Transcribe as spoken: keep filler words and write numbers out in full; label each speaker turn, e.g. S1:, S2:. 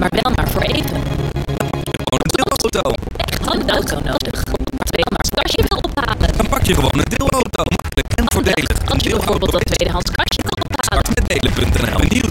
S1: maar wel maar voor even.
S2: Gewoon een deelauto.
S1: Gewoon een auto nodig. Tweedehands kastje wil ophalen.
S2: Dan pak je gewoon een deelauto. Makkelijk en voordelig.
S1: Als je bijvoorbeeld dat tweedehands kastje wil ophalen.
S2: Start met delen punt n l. Benieuwd